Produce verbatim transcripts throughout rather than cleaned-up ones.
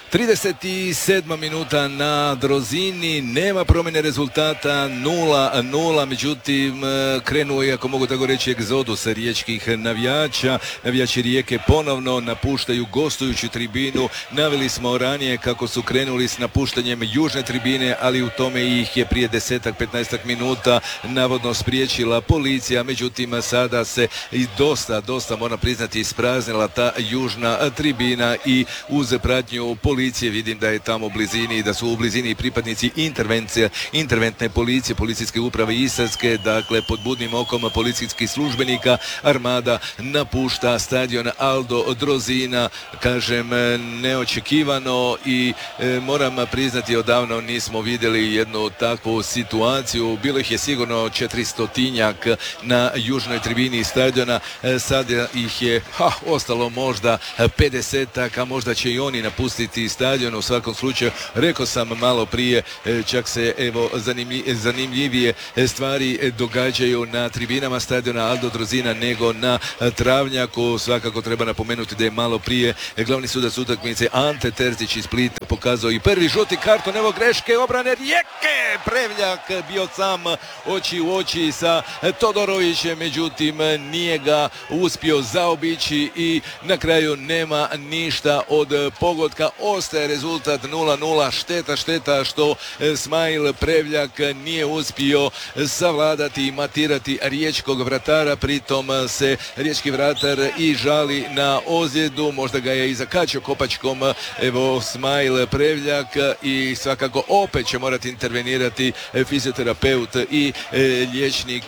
trideset sedma minuta na Drozini, nema promjene rezultata, nula nula, međutim krenuo je, ako mogu tako reći, egzodus riječkih navijača. Navijači Rijeke ponovno napuštaju gostujuću tribinu. Naveli smo ranije kako su krenuli s napuštanjem južne tribine, ali u tome ih je prije desetak, petnaestak minuta navodno spriječila policija, međutim sada se i dosta, dosta moram priznati ispraznila ta južna tribina i uz pratnju policije vidim da je tamo u blizini, da su u blizini pripadnici intervencije, interventne policije, policijske uprave Istarske, dakle pod budnim okom policijskih službenika armada napušta stadion Aldo Drozina, kažem neočekivano i e, moram priznati odavno nismo vidjeli jednu takvu situaciju. Bilo ih je sigurno četiristotinjak na južnoj tribini stadiona, e, sada ih je ha, ostalo možda pedesetak, a možda će i oni napustiti stadion. U svakom slučaju, rekao sam malo prije, e, čak se evo zanimlji, zanimljivije stvari događaju na tribinama stadiona Aldo Drozina nego na travnjaku. Svakako treba napomenuti da je malo prije glavni sudac utakmice Ante Terzić iz Splita pokazao i prvi žuti karton. Evo greške obrane Rijeke, Prevljak bio sam oči u oči sa Todorovićem, međutim nije ga uspio zaobići i na kraju nema ništa od pogotka. Ostaje rezultat nula nula. Šteta, šteta što Smajl Prevljak nije uspio savladati i matirati riječkog vratara, pritom se riječki vratar i žali na ozljedu, možda ga je i zakačio kopačkom evo Smajl Prevljak i svakako opet će morati intervenirati fizioterapeut i liječnik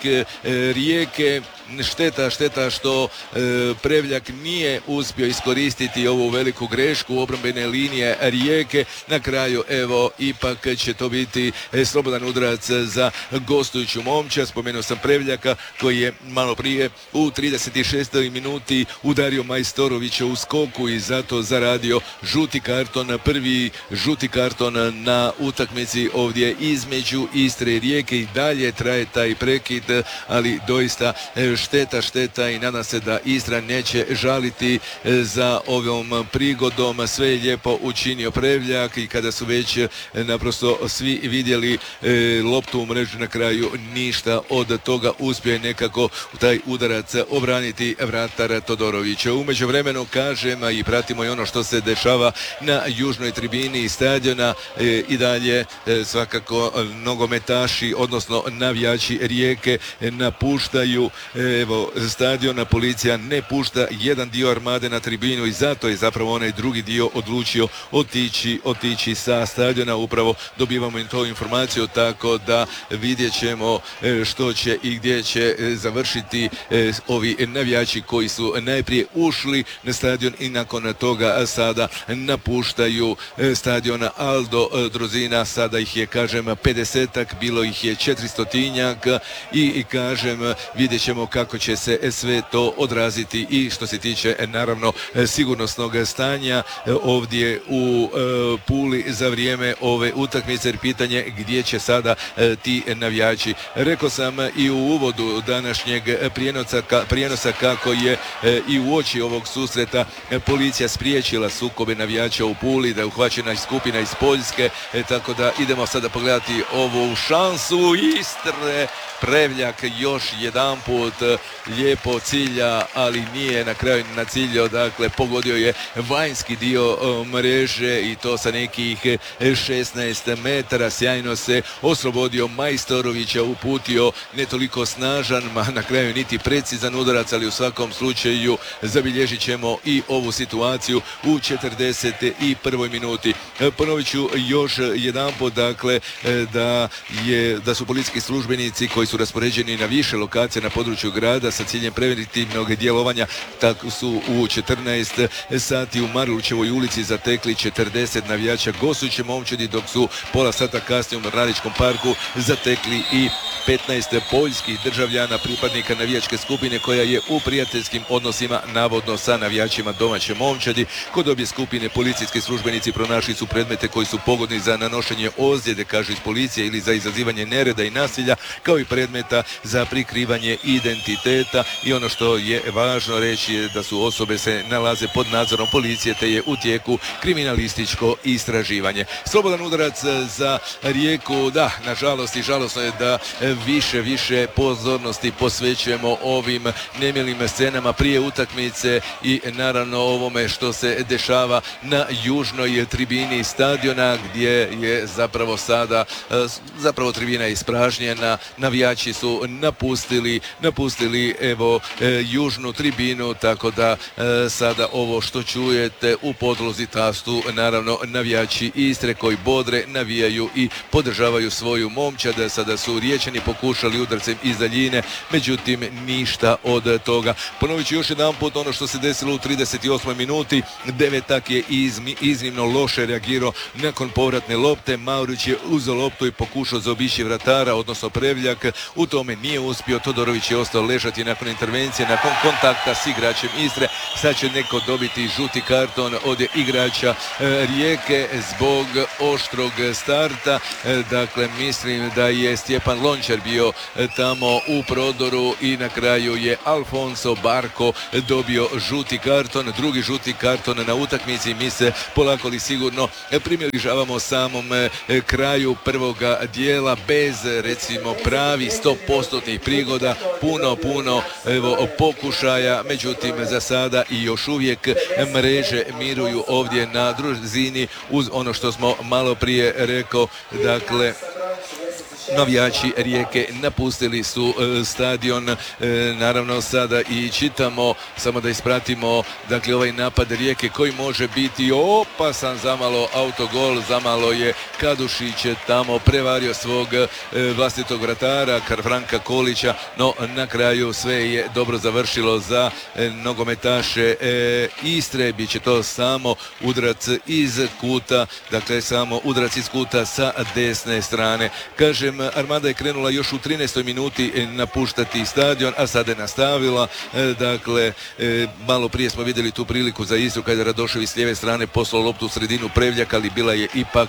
Rijeke. Šteta, šteta što e, Prevljak nije uspio iskoristiti ovu veliku grešku obrambene linije Rijeke. Na kraju evo ipak će to biti e, slobodan udarac za gostujuću momčad. Spomenuo sam Prevljaka koji je malo prije u trideset šestoj minuti udario Majstorovića u skoku i zato zaradio žuti karton, prvi žuti karton na utakmici ovdje između Istre i Rijeke. I dalje traje taj prekid, ali doista e, šteta, šteta i nadam se da Istra neće žaliti za ovom prigodom. Sve je lijepo učinio Prevljak i kada su već naprosto svi vidjeli loptu u mrežu, na kraju ništa od toga, uspio je nekako taj udarac obraniti vratar Todorović. U međuvremenu kažem i pratimo i ono što se dešava na južnoj tribini stadiona. I dalje svakako nogometaši, odnosno navijači Rijeke napuštaju evo stadiona. Policija ne pušta jedan dio armade na tribinu i zato je zapravo onaj drugi dio odlučio otići, otići sa stadiona. Upravo dobivamo i to informaciju, tako da vidjet ćemo što će i gdje će završiti ovi navijači koji su najprije ušli na stadion i nakon toga sada napuštaju stadion Aldo Drozina. Sada ih je, kažem, pedesetak, bilo ih je četiristotinjak i, i kažem, vidjet ćemo kako će se sve to odraziti i što se tiče naravno sigurnosnog stanja ovdje u e, Puli za vrijeme ove utakmice, jer pitanje gdje će sada e, ti navijači. Rekao sam i u uvodu današnjeg prijenosa, ka, prijenosa kako je e, i u oči ovog susreta e, policija spriječila sukobe navijača u Puli, da je uhvaćena skupina iz Poljske, e, tako da idemo sada pogledati ovu šansu Istre. Prevljak još jedan put lijepo cilja, ali nije na kraju naciljao, dakle pogodio je vanjski dio mreže i to sa nekih šesnaest metara. Sjajno se oslobodio Majstorovića, uputio ne toliko snažan, ma na kraju niti precizan udarac, ali u svakom slučaju zabilježit ćemo i ovu situaciju u četrdeset prvoj minuti. Ponovit ću još jedan put, dakle da, je, da su policijski službenici koji su raspoređeni na više lokacije na području grada sa ciljem preventivnog djelovanja, tako su u četrnaest sati u Marulićevoj ulici zatekli četrdeset navijača gostujuće momčadi, dok su pola sata kasnije u Radičkom parku zatekli i petnaest poljskih državljana, pripadnika navijačke skupine koja je u prijateljskim odnosima navodno sa navijačima domaće momčadi. Kod obje skupine policijski službenici pronašli su predmete koji su pogodni za nanošenje ozljede, kažu iz policije, ili za izazivanje nereda i nasilja, kao i predmeta za prikrivanje identiteta. I ono što je važno reći je da su osobe se nalaze pod nadzorom policije, te je u tijeku kriminalizacija kriminalističko istraživanje. Slobodan udarac za Rijeku, da, nažalost i žalosno je da više, više pozornosti posvećujemo ovim nemilim scenama prije utakmice i naravno ovome što se dešava na južnoj tribini stadiona gdje je zapravo sada zapravo tribina ispražnjena, navijači su napustili napustili evo južnu tribinu, tako da sada ovo što čujete u podlozi tastu naravno navijači Istre koji bodre navijaju i podržavaju svoju momčad. Sada su Riječani pokušali udarcem iz daljine, međutim ništa od toga. Ponovit ću još jedan put ono što se desilo u trideset osmoj minuti. Devetak je izmi, iznimno loše reagirao nakon povratne lopte. Maurić je uzeo loptu i pokušao zaobići vratara, odnosno Prevljak. U tome nije uspio. Todorović je ostao ležati nakon intervencije, nakon kontakta s igračem Istre. Sad će neko dobiti žuti karton od igrača Rijeke zbog oštrog starta. Dakle, mislim da je Stjepan Lončar bio tamo u prodoru i na kraju je Alfonso Barko dobio žuti karton, drugi žuti karton na utakmici. Mi se polako li sigurno približavamo samom kraju prvoga dijela bez recimo pravi sto posto prigoda, puno, puno evo, pokušaja, međutim za sada i još uvijek mreže miruju ovdje na Drozini uz ono što smo malo prije rekao, dakle navijači Rijeke napustili su e, stadion, e, naravno sada i čitamo, samo da ispratimo, dakle ovaj napad Rijeke koji može biti opasan, zamalo autogol, zamalo je Kadušić tamo prevario svog e, vlastitog vratara, Franka Kolića, no na kraju sve je dobro završilo za e, nogometaše e, Istre, bit će to samo udarac iz kuta, dakle samo udarac iz kuta sa desne strane. Kažem, Armada je krenula još u trinaestoj minuti napuštati stadion, a sada je nastavila. Dakle, malo prije smo vidjeli tu priliku za Istru kada je Radošević s lijeve strane poslao loptu u sredinu Prevljaka, ali bila je ipak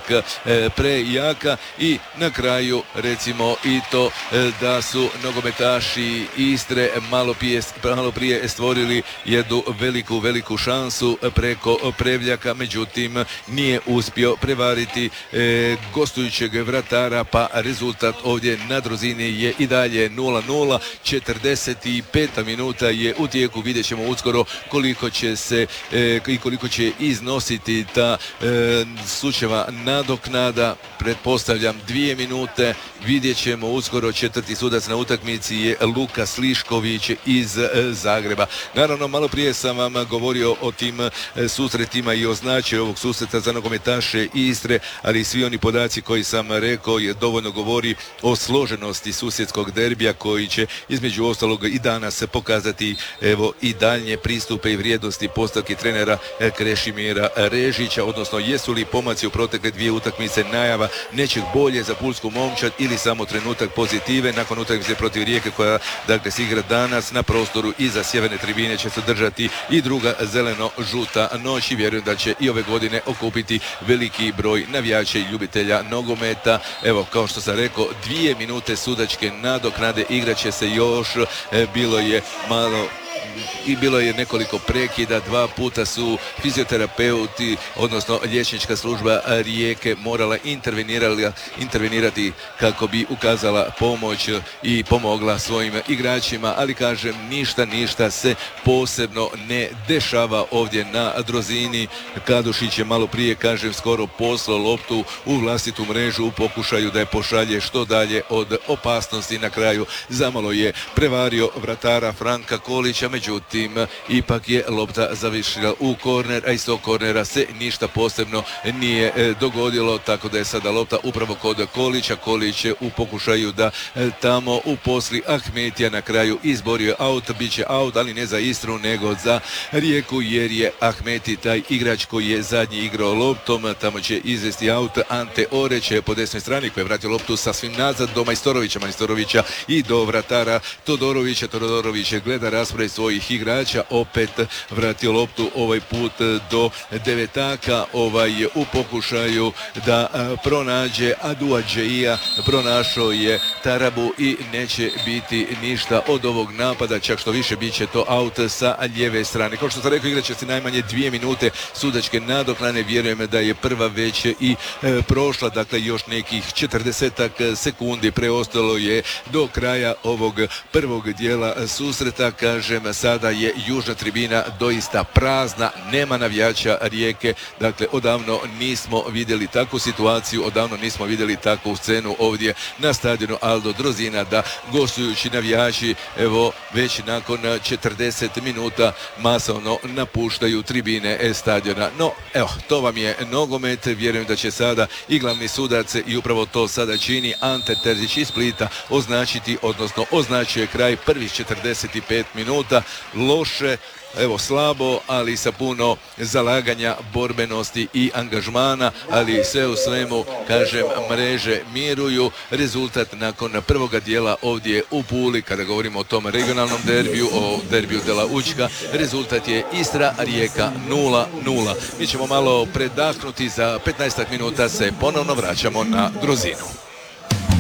prejaka i na kraju recimo i to da su nogometaši Istre malo prije, malo prije stvorili jednu veliku, veliku šansu preko Prevljaka, međutim nije uspio prevariti gostujućeg vratara, pa rezultat ovdje na Drozini je i dalje nula nula. četrdeset peta minuta je u tijeku, vidjet ćemo uskoro koliko će se e, i koliko će iznositi ta e, sučeva nadoknada. Pretpostavljam dvije minute, vidjet ćemo uskoro. Četvrti sudac na utakmici je Luka Slišković iz e, Zagreba. Naravno, malo prije sam vam govorio o tim e, susretima i označio ovog susreta za nogometaše Istre, ali svi oni podaci koji sam rekao je dovoljno govori o složenosti susjedskog derbija koji će između ostalog i danas pokazati evo i daljnje pristupe i vrijednosti postavki trenera Krešimira Režića, odnosno jesu li pomaci u protekle dvije utakmice najava nečeg bolje za pulsku momčad ili samo trenutak pozitive. Nakon utakmice protiv Rijeke koja dakle se igra danas na prostoru iza sjeverne tribine će se držati i druga zeleno-žuta noć i vjerujem da će i ove godine okupiti veliki broj navijača i ljubitelja nogometa. Evo, kao što sam rekao, dvije minute sudačke nadoknade, igraće se još, e, bilo je malo i bilo je nekoliko prekida, dva puta su fizioterapeuti, odnosno liječnička služba Rijeke morala intervenirati kako bi ukazala pomoć i pomogla svojim igračima, ali kažem, ništa, ništa se posebno ne dešava ovdje na Drozini. Kadušić je malo prije, kažem, skoro poslao loptu u vlastitu mrežu u pokušaju da je pošalje što dalje od opasnosti. Na kraju zamalo je prevario vratara Franka Kolića, međutim ipak je lopta završila u korner, a iz tog kornera se ništa posebno nije e, dogodilo, tako da je sada lopta upravo kod Kolića. Kolić je u pokušaju da e, tamo uposli Ahmetija, na kraju izborio aut, bit će aut, ali ne za Istru nego za Rijeku, jer je Ahmeti taj igrač koji je zadnji igrao loptom. Tamo će izvesti aut Ante Oreć po desnoj strani koji je vratio loptu sasvim nazad do Majstorovića, Majstorovića i do vratara Todorovića. Todorović gleda raspored svojih svojih igrača, opet vratio loptu ovaj put do devetaka, ovaj u pokušaju da pronađe Adua Džeija, pronašao je Tarabu i neće biti ništa od ovog napada, čak što više bit će to aut sa lijeve strane. Kao što sam rekao, igrat će se najmanje dvije minute sudačke nadoknane, vjerujem da je prva već i e, prošla, dakle još nekih četrdesetak sekundi preostalo je do kraja ovog prvog dijela susreta. Kažem, sada je južna tribina doista prazna, nema navijača Rijeke, dakle odavno nismo vidjeli takvu situaciju, odavno nismo vidjeli takvu scenu ovdje na stadionu Aldo Drozina, da gostujući navijači evo već nakon četrdeset minuta masovno napuštaju tribine stadiona. No, evo, to vam je nogomet, vjerujem da će sada i glavni sudac i upravo to sada čini Ante Terzić iz Splita označiti, odnosno označuje kraj prvih četrdeset pet minuta. Loše, evo slabo, ali sa puno zalaganja, borbenosti i angažmana, ali sve u svemu, kažem, mreže miruju. Rezultat nakon prvoga dijela ovdje u Puli, kada govorimo o tom regionalnom derbiju, o derbiju Dela Učka, rezultat je Istra Rijeka nula nula. Mi ćemo malo predahnuti, za petnaest minuta se ponovno vraćamo na Drozinu.